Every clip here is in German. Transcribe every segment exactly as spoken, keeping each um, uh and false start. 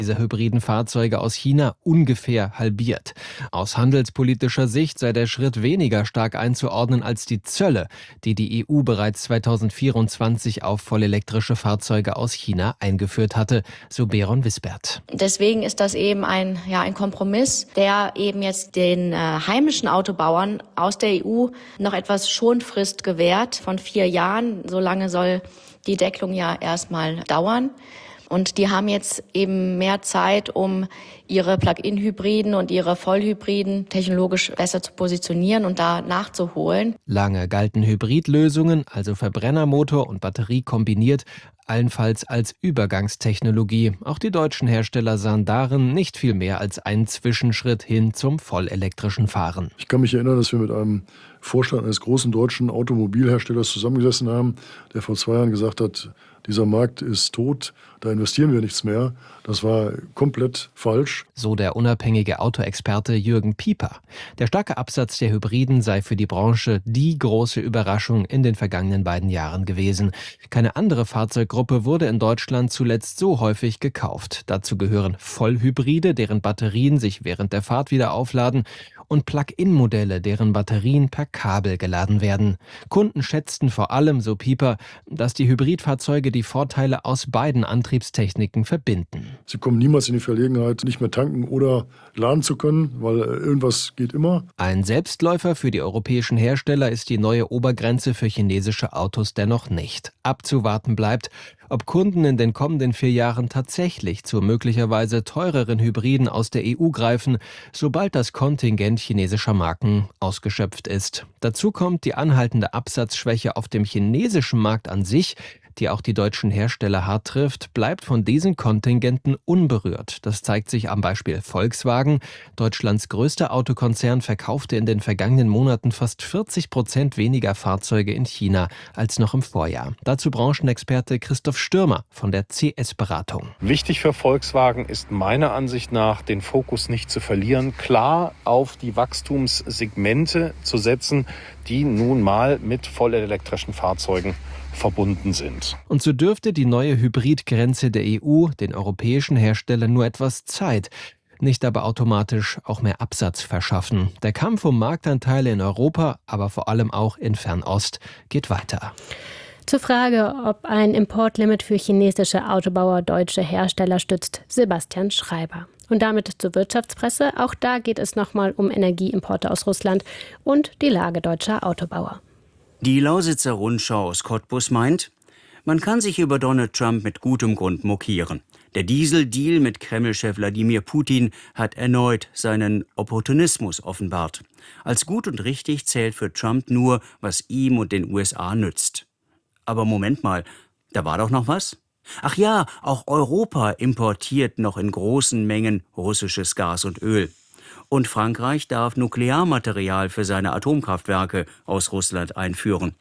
dieser hybriden Fahrzeuge aus China ungefähr halbiert. Aus handelspolitischer Sicht sei der Schritt weniger stark einzuordnen als die Zölle, die die E U bereits zweitausendvierundzwanzig auf vollelektrische Fahrzeuge aus China eingeführt hatte, so Beron Wisbert. Deswegen ist das eben ein, ja, ein Kompromiss, der eben jetzt den äh, heimischen Autobauern aus der E U noch etwas Schonfrist gewährt von vier Jahren. So lange soll die Deckelung ja erstmal dauern. Und die haben jetzt eben mehr Zeit, um ihre Plug-in-Hybriden und ihre Vollhybriden technologisch besser zu positionieren und da nachzuholen. Lange galten Hybridlösungen, also Verbrennermotor und Batterie kombiniert, allenfalls als Übergangstechnologie. Auch die deutschen Hersteller sahen darin nicht viel mehr als einen Zwischenschritt hin zum vollelektrischen Fahren. Ich kann mich erinnern, dass wir mit einem Vorstand eines großen deutschen Automobilherstellers zusammengesessen haben, der vor zwei Jahren gesagt hat, dieser Markt ist tot, da investieren wir nichts mehr. Das war komplett falsch. So der unabhängige Autoexperte Jürgen Pieper. Der starke Absatz der Hybriden sei für die Branche die große Überraschung in den vergangenen beiden Jahren gewesen. Keine andere Fahrzeuggruppe wurde in Deutschland zuletzt so häufig gekauft. Dazu gehören Vollhybride, deren Batterien sich während der Fahrt wieder aufladen, und Plug-in-Modelle, deren Batterien per Kabel geladen werden. Kunden schätzten vor allem, so Pieper, dass die Hybridfahrzeuge die Vorteile aus beiden Antriebstechniken verbinden. Sie kommen niemals in die Verlegenheit, nicht mehr tanken oder laden zu können, weil irgendwas geht immer. Ein Selbstläufer für die europäischen Hersteller ist die neue Obergrenze für chinesische Autos dennoch nicht. Abzuwarten bleibt, ob Kunden in den kommenden vier Jahren tatsächlich zu möglicherweise teureren Hybriden aus der E U greifen, sobald das Kontingent chinesischer Marken ausgeschöpft ist. Dazu kommt die anhaltende Absatzschwäche auf dem chinesischen Markt an sich, die auch die deutschen Hersteller hart trifft, bleibt von diesen Kontingenten unberührt. Das zeigt sich am Beispiel Volkswagen. Deutschlands größter Autokonzern verkaufte in den vergangenen Monaten fast vierzig Prozent weniger Fahrzeuge in China als noch im Vorjahr. Dazu Branchenexperte Christoph Stürmer von der C S-Beratung. Wichtig für Volkswagen ist meiner Ansicht nach, den Fokus nicht zu verlieren, klar auf die Wachstumssegmente zu setzen, die nun mal mit vollelektrischen Fahrzeugen verbunden sind. Und so dürfte die neue Hybridgrenze der E U den europäischen Herstellern nur etwas Zeit, nicht aber automatisch auch mehr Absatz verschaffen. Der Kampf um Marktanteile in Europa, aber vor allem auch in Fernost, geht weiter. Zur Frage, ob ein Importlimit für chinesische Autobauer deutsche Hersteller stützt, Sebastian Schreiber. Und damit zur Wirtschaftspresse. Auch da geht es nochmal um Energieimporte aus Russland und die Lage deutscher Autobauer. Die Lausitzer Rundschau aus Cottbus meint, man kann sich über Donald Trump mit gutem Grund mokieren. Der Dieseldeal mit Kreml-Chef Wladimir Putin hat erneut seinen Opportunismus offenbart. Als gut und richtig zählt für Trump nur, was ihm und den U S A nützt. Aber Moment mal, da war doch noch was? Ach ja, auch Europa importiert noch in großen Mengen russisches Gas und Öl. Und Frankreich darf Nuklearmaterial für seine Atomkraftwerke aus Russland einführen.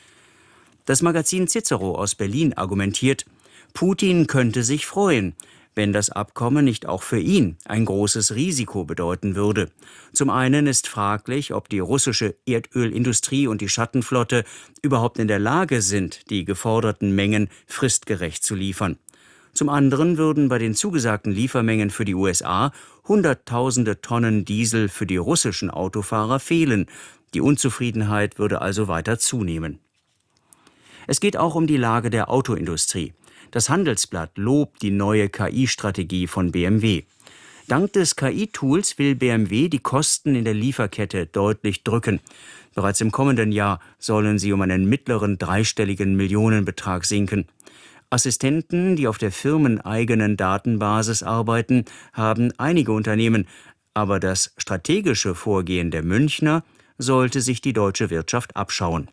Das Magazin Cicero aus Berlin argumentiert, Putin könnte sich freuen, wenn das Abkommen nicht auch für ihn ein großes Risiko bedeuten würde. Zum einen ist fraglich, ob die russische Erdölindustrie und die Schattenflotte überhaupt in der Lage sind, die geforderten Mengen fristgerecht zu liefern. Zum anderen würden bei den zugesagten Liefermengen für die U S A Hunderttausende Tonnen Diesel für die russischen Autofahrer fehlen. Die Unzufriedenheit würde also weiter zunehmen. Es geht auch um die Lage der Autoindustrie. Das Handelsblatt lobt die neue K I-Strategie von B M W. Dank des K I-Tools will B M W die Kosten in der Lieferkette deutlich drücken. Bereits im kommenden Jahr sollen sie um einen mittleren dreistelligen Millionenbetrag sinken. Assistenten, die auf der firmeneigenen Datenbasis arbeiten, haben einige Unternehmen. Aber das strategische Vorgehen der Münchner sollte sich die deutsche Wirtschaft abschauen.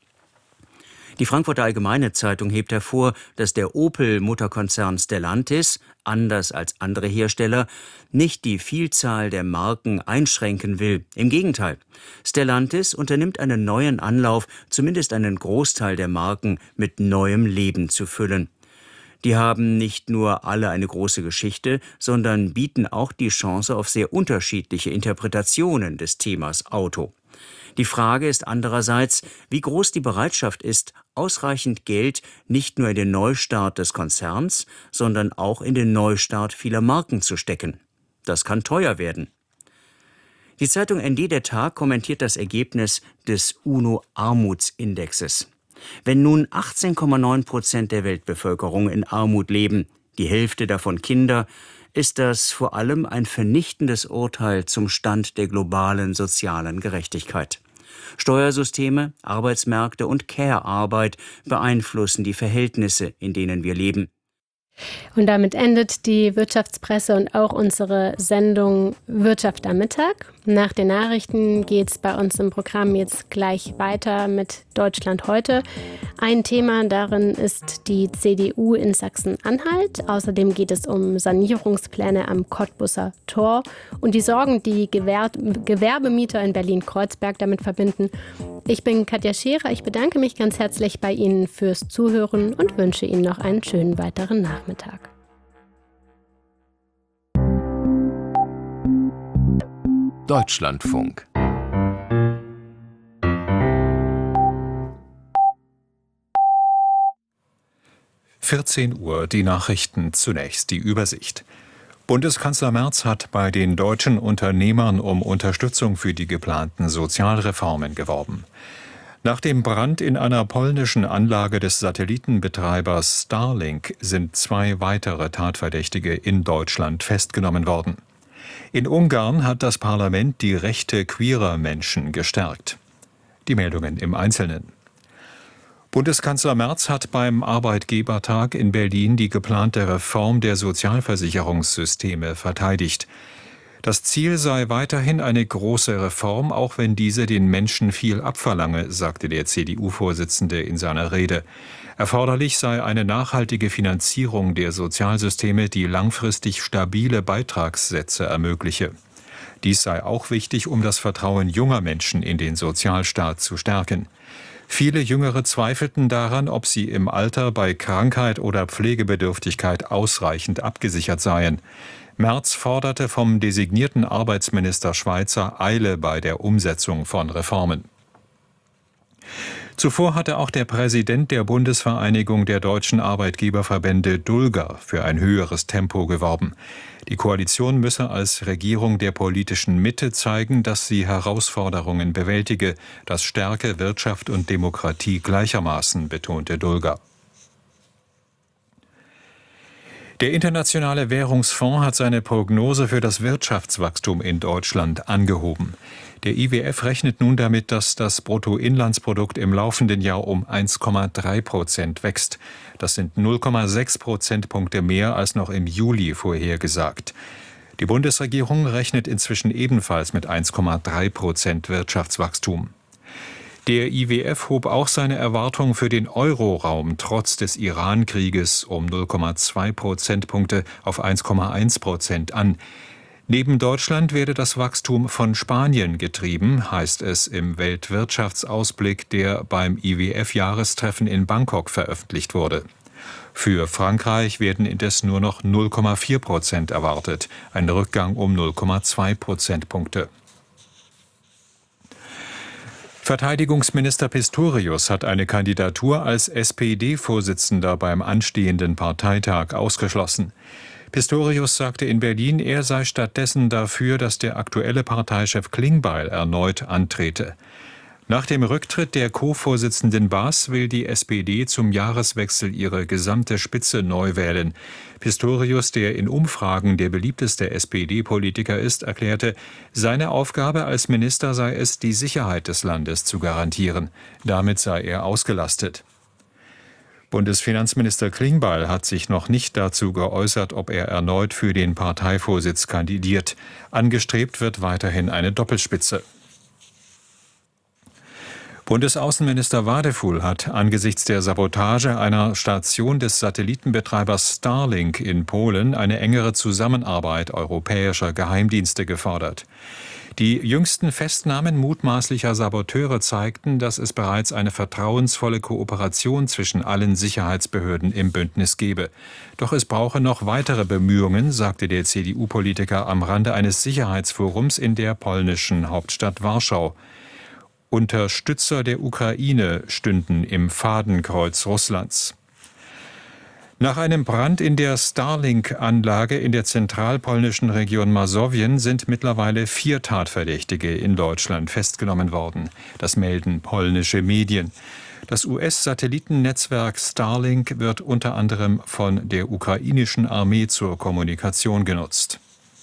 Die Frankfurter Allgemeine Zeitung hebt hervor, dass der Opel-Mutterkonzern Stellantis, anders als andere Hersteller, nicht die Vielzahl der Marken einschränken will. Im Gegenteil, Stellantis unternimmt einen neuen Anlauf, zumindest einen Großteil der Marken mit neuem Leben zu füllen. Die haben nicht nur alle eine große Geschichte, sondern bieten auch die Chance auf sehr unterschiedliche Interpretationen des Themas Auto. Die Frage ist andererseits, wie groß die Bereitschaft ist, ausreichend Geld nicht nur in den Neustart des Konzerns, sondern auch in den Neustart vieler Marken zu stecken. Das kann teuer werden. Die Zeitung N D Der Tag kommentiert das Ergebnis des UNO-Armutsindexes. Wenn nun achtzehn Komma neun Prozent der Weltbevölkerung in Armut leben, die Hälfte davon Kinder, ist das vor allem ein vernichtendes Urteil zum Stand der globalen sozialen Gerechtigkeit. Steuersysteme, Arbeitsmärkte und Care-Arbeit beeinflussen die Verhältnisse, in denen wir leben. Und damit endet die Wirtschaftspresse und auch unsere Sendung Wirtschaft am Mittag. Nach den Nachrichten geht es bei uns im Programm jetzt gleich weiter mit Deutschland heute. Ein Thema darin ist die C D U in Sachsen-Anhalt. Außerdem geht es um Sanierungspläne am Cottbuser Tor und die Sorgen, die Gewer- Gewerbemieter in Berlin-Kreuzberg damit verbinden. Ich bin Katja Scherer. Ich bedanke mich ganz herzlich bei Ihnen fürs Zuhören und wünsche Ihnen noch einen schönen weiteren Nachmittag. Deutschlandfunk. vierzehn Uhr, die Nachrichten, zunächst die Übersicht. Bundeskanzler Merz hat bei den deutschen Unternehmern um Unterstützung für die geplanten Sozialreformen geworben. Nach dem Brand in einer polnischen Anlage des Satellitenbetreibers Starlink sind zwei weitere Tatverdächtige in Deutschland festgenommen worden. In Ungarn hat das Parlament die Rechte queerer Menschen gestärkt. Die Meldungen im Einzelnen. Bundeskanzler Merz hat beim Arbeitgebertag in Berlin die geplante Reform der Sozialversicherungssysteme verteidigt. Das Ziel sei weiterhin eine große Reform, auch wenn diese den Menschen viel abverlange, sagte der C D U-Vorsitzende in seiner Rede. Erforderlich sei eine nachhaltige Finanzierung der Sozialsysteme, die langfristig stabile Beitragssätze ermögliche. Dies sei auch wichtig, um das Vertrauen junger Menschen in den Sozialstaat zu stärken. Viele Jüngere zweifelten daran, ob sie im Alter bei Krankheit oder Pflegebedürftigkeit ausreichend abgesichert seien. Merz forderte vom designierten Arbeitsminister Schweizer Eile bei der Umsetzung von Reformen. Zuvor hatte auch der Präsident der Bundesvereinigung der deutschen Arbeitgeberverbände Dulger für ein höheres Tempo geworben. Die Koalition müsse als Regierung der politischen Mitte zeigen, dass sie Herausforderungen bewältige, das stärke Wirtschaft und Demokratie gleichermaßen, betonte Dulger. Der Internationale Währungsfonds hat seine Prognose für das Wirtschaftswachstum in Deutschland angehoben. Der I W F rechnet nun damit, dass das Bruttoinlandsprodukt im laufenden Jahr um eins Komma drei Prozent wächst. Das sind null Komma sechs Prozentpunkte mehr als noch im Juli vorhergesagt. Die Bundesregierung rechnet inzwischen ebenfalls mit eins Komma drei Prozent Wirtschaftswachstum. Der I W F hob auch seine Erwartungen für den Euroraum trotz des Iran-Krieges um null Komma zwei Prozentpunkte auf eins Komma eins Prozent an. Neben Deutschland werde das Wachstum von Spanien getrieben, heißt es im Weltwirtschaftsausblick, der beim I W F-Jahrestreffen in Bangkok veröffentlicht wurde. Für Frankreich werden indes nur noch null Komma vier Prozent erwartet, ein Rückgang um null Komma zwei Prozentpunkte. Verteidigungsminister Pistorius hat eine Kandidatur als S P D-Vorsitzender beim anstehenden Parteitag ausgeschlossen. Pistorius sagte in Berlin, er sei stattdessen dafür, dass der aktuelle Parteichef Klingbeil erneut antrete. Nach dem Rücktritt der Co-Vorsitzenden Baas will die S P D zum Jahreswechsel ihre gesamte Spitze neu wählen. Pistorius, der in Umfragen der beliebteste S P D-Politiker ist, erklärte, seine Aufgabe als Minister sei es, die Sicherheit des Landes zu garantieren. Damit sei er ausgelastet. Bundesfinanzminister Klingbeil hat sich noch nicht dazu geäußert, ob er erneut für den Parteivorsitz kandidiert. Angestrebt wird weiterhin eine Doppelspitze. Bundesaußenminister Wadefuhl hat angesichts der Sabotage einer Station des Satellitenbetreibers Starlink in Polen eine engere Zusammenarbeit europäischer Geheimdienste gefordert. Die jüngsten Festnahmen mutmaßlicher Saboteure zeigten, dass es bereits eine vertrauensvolle Kooperation zwischen allen Sicherheitsbehörden im Bündnis gebe. Doch es brauche noch weitere Bemühungen, sagte der C D U-Politiker am Rande eines Sicherheitsforums in der polnischen Hauptstadt Warschau. Unterstützer der Ukraine stünden im Fadenkreuz Russlands. Nach einem Brand in der Starlink-Anlage in der zentralpolnischen Region Masowien sind mittlerweile vier Tatverdächtige in Deutschland festgenommen worden. Das melden polnische Medien. Das U S-Satellitennetzwerk Starlink wird unter anderem von der ukrainischen Armee zur Kommunikation genutzt.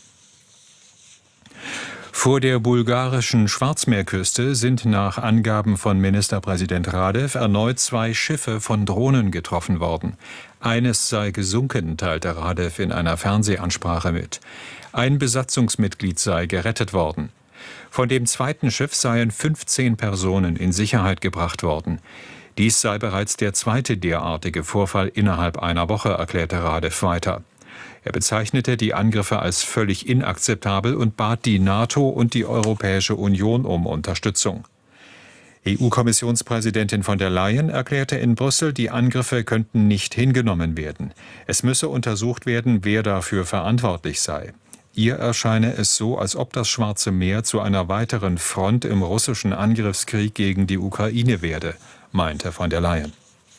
Vor der bulgarischen Schwarzmeerküste sind nach Angaben von Ministerpräsident Radev erneut zwei Schiffe von Drohnen getroffen worden. Eines sei gesunken, teilte Radev in einer Fernsehansprache mit. Ein Besatzungsmitglied sei gerettet worden. Von dem zweiten Schiff seien fünfzehn Personen in Sicherheit gebracht worden. Dies sei bereits der zweite derartige Vorfall innerhalb einer Woche, erklärte Radev weiter. Er bezeichnete die Angriffe als völlig inakzeptabel und bat die NATO und die Europäische Union um Unterstützung. E U-Kommissionspräsidentin von der Leyen erklärte in Brüssel, die Angriffe könnten nicht hingenommen werden. Es müsse untersucht werden, wer dafür verantwortlich sei. Ihr erscheine es so, als ob das Schwarze Meer zu einer weiteren Front im russischen Angriffskrieg gegen die Ukraine werde, meinte von der Leyen.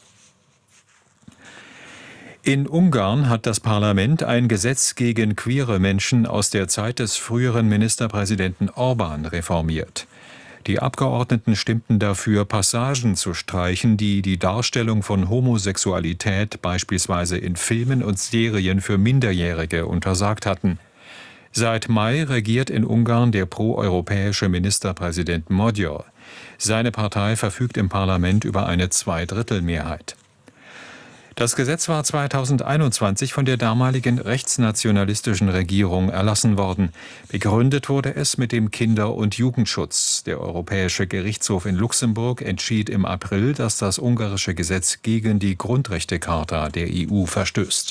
In Ungarn hat das Parlament ein Gesetz gegen queere Menschen aus der Zeit des früheren Ministerpräsidenten Orban reformiert. Die Abgeordneten stimmten dafür, Passagen zu streichen, die die Darstellung von Homosexualität beispielsweise in Filmen und Serien für Minderjährige untersagt hatten. Seit Mai regiert in Ungarn der proeuropäische Ministerpräsident Magyar. Seine Partei verfügt im Parlament über eine Zweidrittelmehrheit. Das Gesetz war zweitausendeinundzwanzig von der damaligen rechtsnationalistischen Regierung erlassen worden. Begründet wurde es mit dem Kinder- und Jugendschutz. Der Europäische Gerichtshof in Luxemburg entschied im April, dass das ungarische Gesetz gegen die Grundrechtecharta der E U verstößt.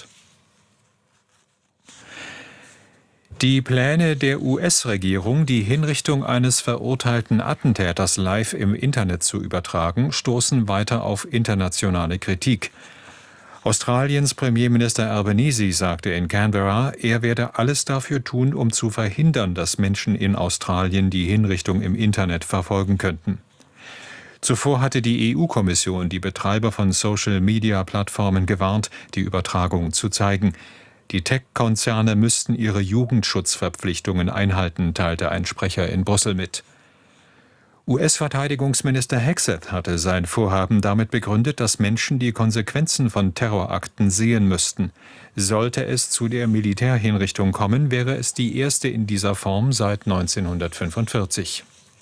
Die Pläne der U S-Regierung, die Hinrichtung eines verurteilten Attentäters live im Internet zu übertragen, stoßen weiter auf internationale Kritik. Australiens Premierminister Albanese sagte in Canberra, er werde alles dafür tun, um zu verhindern, dass Menschen in Australien die Hinrichtung im Internet verfolgen könnten. Zuvor hatte die E U-Kommission die Betreiber von Social-Media-Plattformen gewarnt, die Übertragung zu zeigen. Die Tech-Konzerne müssten ihre Jugendschutzverpflichtungen einhalten, teilte ein Sprecher in Brüssel mit. U S-Verteidigungsminister Hegseth hatte sein Vorhaben damit begründet, dass Menschen die Konsequenzen von Terrorakten sehen müssten. Sollte es zu der Militärhinrichtung kommen, wäre es die erste in dieser Form seit neunzehnhundertfünfundvierzig.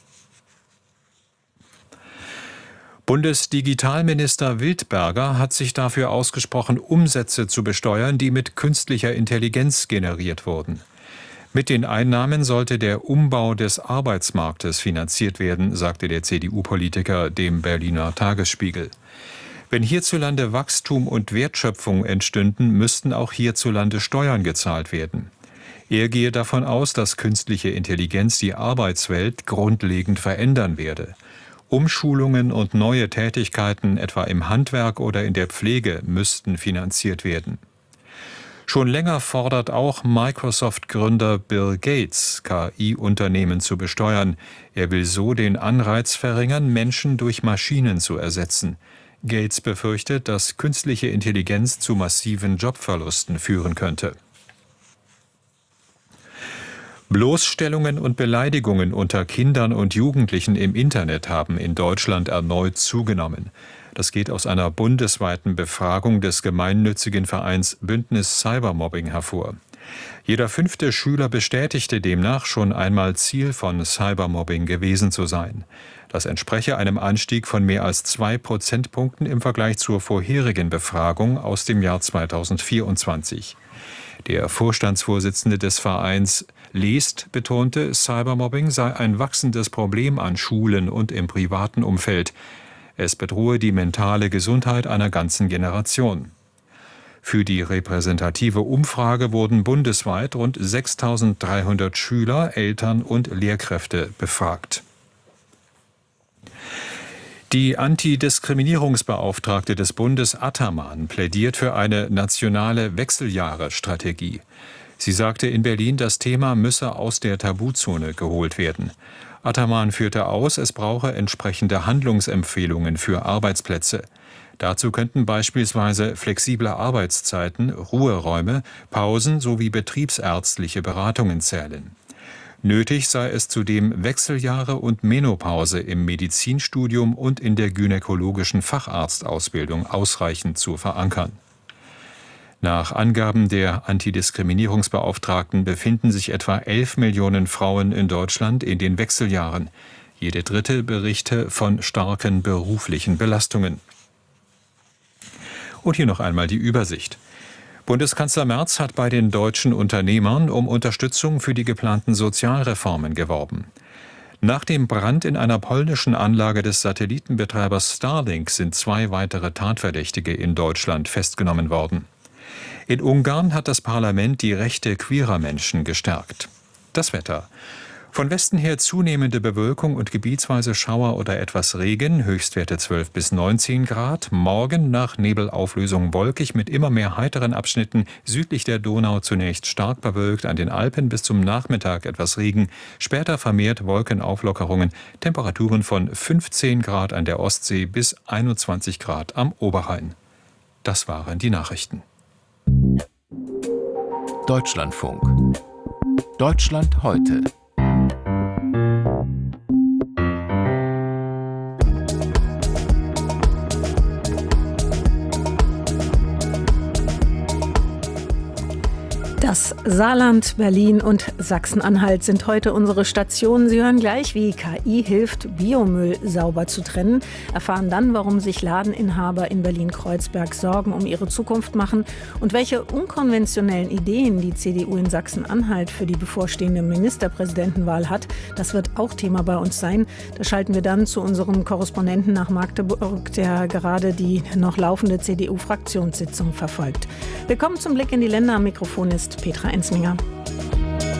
Bundesdigitalminister Wildberger hat sich dafür ausgesprochen, Umsätze zu besteuern, die mit künstlicher Intelligenz generiert wurden. Mit den Einnahmen sollte der Umbau des Arbeitsmarktes finanziert werden, sagte der C D U-Politiker dem Berliner Tagesspiegel. Wenn hierzulande Wachstum und Wertschöpfung entstünden, müssten auch hierzulande Steuern gezahlt werden. Er gehe davon aus, dass künstliche Intelligenz die Arbeitswelt grundlegend verändern werde. Umschulungen und neue Tätigkeiten, etwa im Handwerk oder in der Pflege, müssten finanziert werden. Schon länger fordert auch Microsoft-Gründer Bill Gates, K I-Unternehmen zu besteuern. Er will so den Anreiz verringern, Menschen durch Maschinen zu ersetzen. Gates befürchtet, dass künstliche Intelligenz zu massiven Jobverlusten führen könnte. Bloßstellungen und Beleidigungen unter Kindern und Jugendlichen im Internet haben in Deutschland erneut zugenommen. Das geht aus einer bundesweiten Befragung des gemeinnützigen Vereins Bündnis Cybermobbing hervor. Jeder fünfte Schüler bestätigte demnach, schon einmal Ziel von Cybermobbing gewesen zu sein. Das entspreche einem Anstieg von mehr als zwei Prozentpunkten im Vergleich zur vorherigen Befragung aus dem Jahr zweitausendvierundzwanzig. Der Vorstandsvorsitzende des Vereins Lest betonte, Cybermobbing sei ein wachsendes Problem an Schulen und im privaten Umfeld. Es bedrohe die mentale Gesundheit einer ganzen Generation. Für die repräsentative Umfrage wurden bundesweit rund sechstausenddreihundert Schüler, Eltern und Lehrkräfte befragt. Die Antidiskriminierungsbeauftragte des Bundes Ataman plädiert für eine nationale Wechseljahresstrategie. Sie sagte in Berlin, das Thema müsse aus der Tabuzone geholt werden. Ataman führte aus, es brauche entsprechende Handlungsempfehlungen für Arbeitsplätze. Dazu könnten beispielsweise flexible Arbeitszeiten, Ruheräume, Pausen sowie betriebsärztliche Beratungen zählen. Nötig sei es zudem, Wechseljahre und Menopause im Medizinstudium und in der gynäkologischen Facharztausbildung ausreichend zu verankern. Nach Angaben der Antidiskriminierungsbeauftragten befinden sich etwa elf Millionen Frauen in Deutschland in den Wechseljahren. Jede dritte berichte von starken beruflichen Belastungen. Und hier noch einmal die Übersicht. Bundeskanzler Merz hat bei den deutschen Unternehmern um Unterstützung für die geplanten Sozialreformen geworben. Nach dem Brand in einer polnischen Anlage des Satellitenbetreibers Starlink sind zwei weitere Tatverdächtige in Deutschland festgenommen worden. In Ungarn hat das Parlament die Rechte queerer Menschen gestärkt. Das Wetter. Von Westen her zunehmende Bewölkung und gebietsweise Schauer oder etwas Regen, Höchstwerte zwölf bis neunzehn Grad. Morgen nach Nebelauflösung wolkig mit immer mehr heiteren Abschnitten, südlich der Donau zunächst stark bewölkt, an den Alpen bis zum Nachmittag etwas Regen, später vermehrt Wolkenauflockerungen, Temperaturen von fünfzehn Grad an der Ostsee bis einundzwanzig Grad am Oberrhein. Das waren die Nachrichten. Deutschlandfunk. Deutschland heute. Das Saarland, Berlin und Sachsen-Anhalt sind heute unsere Stationen. Sie hören gleich, wie K I hilft, Biomüll sauber zu trennen. Erfahren dann, warum sich Ladeninhaber in Berlin-Kreuzberg Sorgen um ihre Zukunft machen und welche unkonventionellen Ideen die C D U in Sachsen-Anhalt für die bevorstehende Ministerpräsidentenwahl hat. Das wird auch Thema bei uns sein. Da schalten wir dann zu unserem Korrespondenten nach Magdeburg, der gerade die noch laufende C D U-Fraktionssitzung verfolgt. Willkommen zum Blick in die Länder. Am Mikrofon ist Petra Ensminger.